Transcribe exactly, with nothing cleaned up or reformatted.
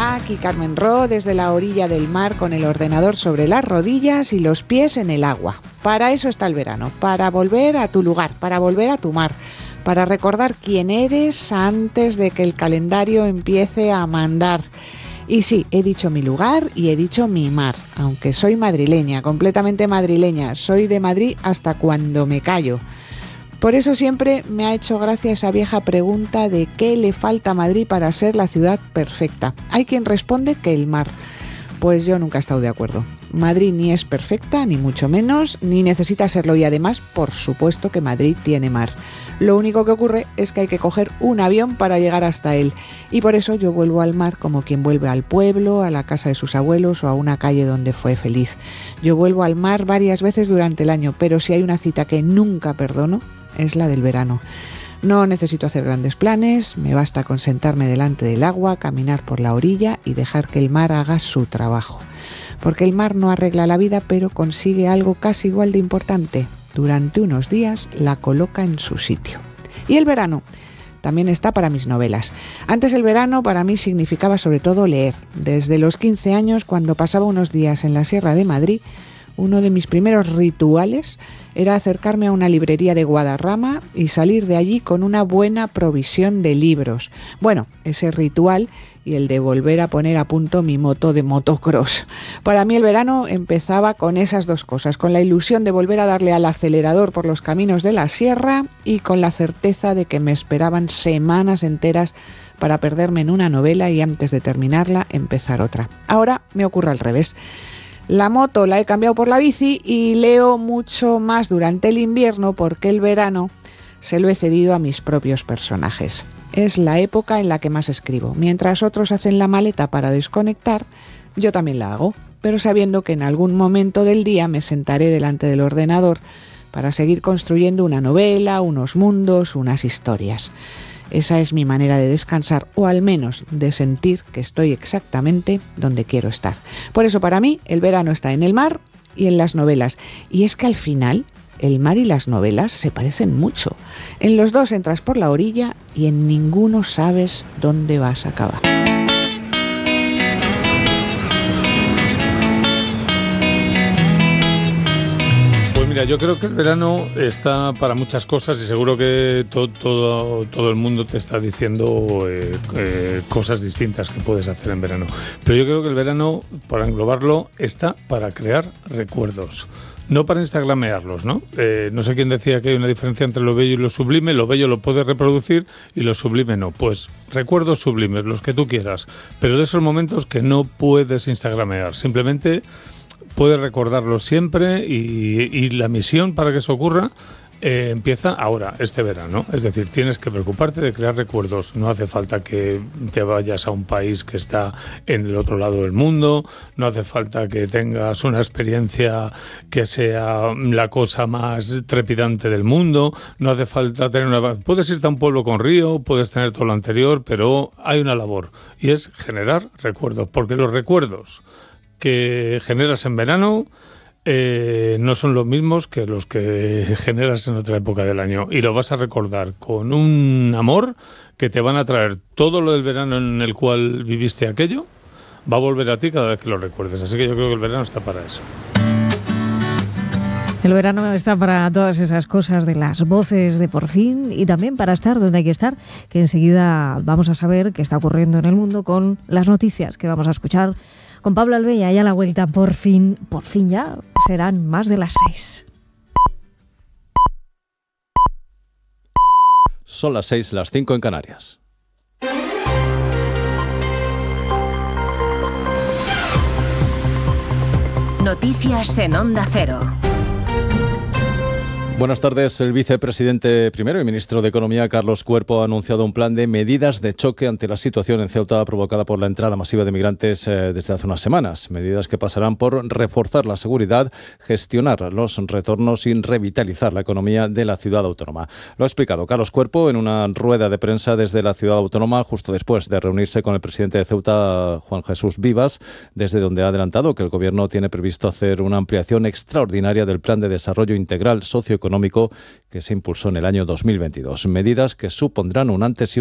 Hola, aquí Carmen Ro, desde la orilla del mar con el ordenador sobre las rodillas y los pies en el agua. Para eso está el verano, para volver a tu lugar, para volver a tu mar, para recordar quién eres antes de que el calendario empiece a mandar. Y sí, he dicho mi lugar y he dicho mi mar, aunque soy madrileña, completamente madrileña, soy de Madrid hasta cuando me callo. Por eso siempre me ha hecho gracia esa vieja pregunta de qué le falta a Madrid para ser la ciudad perfecta. Hay quien responde que el mar. Pues yo nunca he estado de acuerdo. Madrid ni es perfecta, ni mucho menos, ni necesita serlo. Y además, por supuesto que Madrid tiene mar. Lo único que ocurre es que hay que coger un avión para llegar hasta él. Y por eso yo vuelvo al mar como quien vuelve al pueblo, a la casa de sus abuelos o a una calle donde fue feliz. Yo vuelvo al mar varias veces durante el año, pero si hay una cita que nunca perdono, es la del verano. No necesito hacer grandes planes, me basta con sentarme delante del agua, caminar por la orilla y dejar que el mar haga su trabajo. Porque el mar no arregla la vida, pero consigue algo casi igual de importante. Durante unos días la coloca en su sitio. Y el verano también está para mis novelas. Antes el verano para mí significaba sobre todo leer. Desde los quince años, cuando pasaba unos días en la Sierra de Madrid, uno de mis primeros rituales era acercarme a una librería de Guadarrama y salir de allí con una buena provisión de libros. Bueno, ese ritual y el de volver a poner a punto mi moto de motocross. Para mí el verano empezaba con esas dos cosas, con la ilusión de volver a darle al acelerador por los caminos de la sierra y con la certeza de que me esperaban semanas enteras para perderme en una novela y antes de terminarla empezar otra. Ahora me ocurre al revés. La moto la he cambiado por la bici y leo mucho más durante el invierno porque el verano se lo he cedido a mis propios personajes. Es la época en la que más escribo. Mientras otros hacen la maleta para desconectar, yo también la hago, pero sabiendo que en algún momento del día me sentaré delante del ordenador para seguir construyendo una novela, unos mundos, unas historias. Esa es mi manera de descansar, o al menos de sentir que estoy exactamente donde quiero estar. Por eso para mí el verano está en el mar y en las novelas. Y es que al final el mar y las novelas se parecen mucho. En los dos entras por la orilla y en ninguno sabes dónde vas a acabar. Mira, yo creo que el verano está para muchas cosas y seguro que todo, todo, todo el mundo te está diciendo eh, eh, cosas distintas que puedes hacer en verano. Pero yo creo que el verano, para englobarlo, está para crear recuerdos. No para instagramearlos, ¿no? Eh, no sé quién decía que hay una diferencia entre lo bello y lo sublime. Lo bello lo puedes reproducir y lo sublime no. Pues recuerdos sublimes, los que tú quieras. Pero de esos momentos que no puedes instagramear. Simplemente puedes recordarlo siempre y, y la misión para que eso ocurra eh, empieza ahora, este verano. Es decir, tienes que preocuparte de crear recuerdos. No hace falta que te vayas a un país que está en el otro lado del mundo, no hace falta que tengas una experiencia que sea la cosa más trepidante del mundo, no hace falta tener una... Puedes irte a un pueblo con río, puedes tener todo lo anterior, pero hay una labor y es generar recuerdos, porque los recuerdos que generas en verano eh, no son los mismos que los que generas en otra época del año y lo vas a recordar con un amor que te van a traer todo lo del verano en el cual viviste aquello, va a volver a ti cada vez que lo recuerdes, así que yo creo que el verano está para eso. El verano está para todas esas cosas de las voces de Por Fin y también para estar donde hay que estar, que enseguida vamos a saber qué está ocurriendo en el mundo con las noticias que vamos a escuchar con Pablo Albella. Y a la vuelta, por fin, por fin ya serán más de las seis. Son las seis, las cinco en Canarias. Noticias en Onda Cero. Buenas tardes. El vicepresidente primero y ministro de Economía, Carlos Cuerpo, ha anunciado un plan de medidas de choque ante la situación en Ceuta provocada por la entrada masiva de migrantes eh, desde hace unas semanas. Medidas que pasarán por reforzar la seguridad, gestionar los retornos y revitalizar la economía de la ciudad autónoma. Lo ha explicado Carlos Cuerpo en una rueda de prensa desde la ciudad autónoma justo después de reunirse con el presidente de Ceuta, Juan Jesús Vivas, desde donde ha adelantado que el gobierno tiene previsto hacer una ampliación extraordinaria del plan de desarrollo integral socioeconómico que se impulsó en el año dos mil veintidós. Medidas que supondrán un antes y un